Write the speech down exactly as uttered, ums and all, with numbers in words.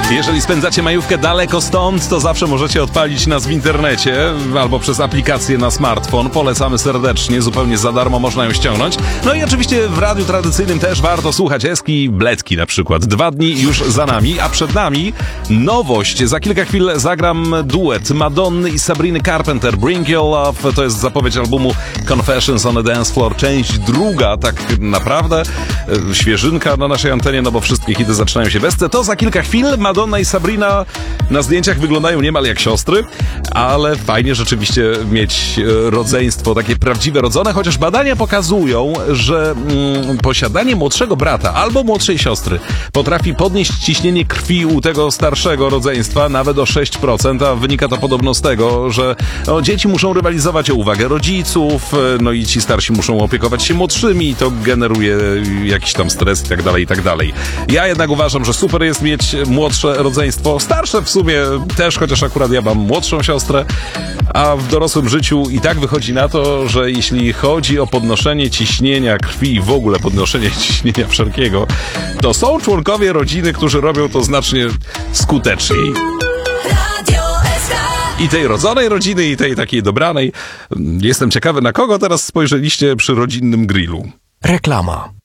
Jeżeli spędzacie majówkę daleko stąd, to zawsze możecie odpalić nas w internecie albo przez aplikację na smartfon. Polecamy serdecznie, zupełnie za darmo można ją ściągnąć. No i oczywiście w radiu tradycyjnym też warto słuchać Eski, Bledki na przykład. Dwa dni już za nami, a przed nami nowość. Za kilka chwil zagram duet Madonny i Sabriny Carpenter. Bring Your Love to jest zapowiedź albumu Confessions on a Dance Floor, część druga, tak naprawdę świeżynka na naszej antenie, no bo wszystkie hity zaczynają się bez C. To za kilka chwil. Madonna i Sabrina na zdjęciach wyglądają niemal jak siostry, ale fajnie rzeczywiście mieć rodzeństwo takie prawdziwe, rodzone, chociaż badania pokazują, że mm, posiadanie młodszego brata albo młodszej siostry potrafi podnieść ciśnienie krwi u tego starszego rodzeństwa nawet o sześć procent, a wynika to podobno z tego, że no, dzieci muszą rywalizować o uwagę rodziców, no i ci starsi muszą opiekować się młodszymi i to generuje jakiś tam stres i tak dalej, i tak dalej. Ja jednak uważam, że super jest mieć młodsze rodzeństwo, starsze w sumie też, chociaż akurat ja mam młodszą siostrę, a w dorosłym życiu i tak wychodzi na to, że jeśli chodzi o podnoszenie ciśnienia krwi i w ogóle podnoszenie ciśnienia wszelkiego, to są członkowie rodziny, którzy robią to znacznie skuteczniej. I tej rodzonej rodziny, i tej takiej dobranej. Jestem ciekawy, na kogo teraz spojrzeliście przy rodzinnym grillu. Reklama.